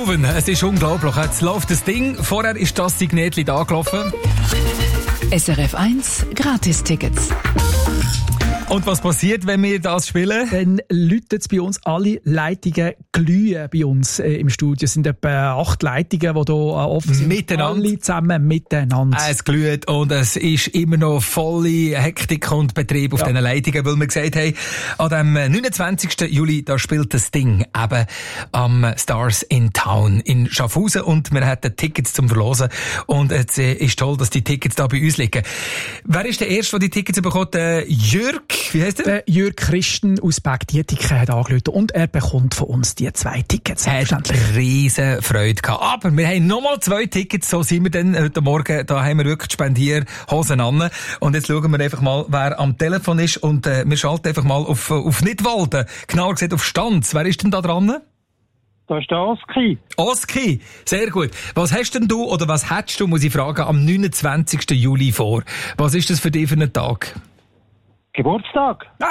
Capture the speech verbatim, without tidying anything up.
Beethoven, es ist unglaublich. Jetzt läuft das Ding. Vorher ist das Signetli da gelaufen. S R F eins Gratis-Tickets. Und was passiert, wenn wir das spielen? Dann läuten bei uns alle Leitungen glühen bei uns äh, im Studio. Es sind etwa acht Leitungen, die hier äh, offen sind. Miteinander. Alle zusammen miteinander. Es glüht und es ist immer noch volle Hektik und Betrieb auf ja. diesen Leitungen, weil wir gesagt haben, an dem neunundzwanzigsten Juli, da spielt das Ding eben am Stars in Town in Schaffhausen und wir hatten Tickets zum Verlosen und es äh, ist toll, dass die Tickets da bei uns liegen. Wer ist der Erste, der die Tickets bekommt? Äh, Jürg? Wie heisst der? Der Jürg Christen aus Bergdietiken hat angerufen und er bekommt von uns die zwei Tickets. Er hat riesen Freude gehabt. Aber wir haben nochmal zwei Tickets, so sind wir dann heute Morgen, da haben wir wirklich Spendierhosen an. Und jetzt schauen wir einfach mal, wer am Telefon ist und äh, wir schalten einfach mal auf, auf Nidwalden, genauer gesagt auf Stanz. Wer ist denn da dran? Da ist der Oski. Oski, sehr gut. Was hast denn du oder was hättest du, muss ich fragen, am neunundzwanzigsten Juli vor? Was ist das für dich für einen Tag? Geburtstag.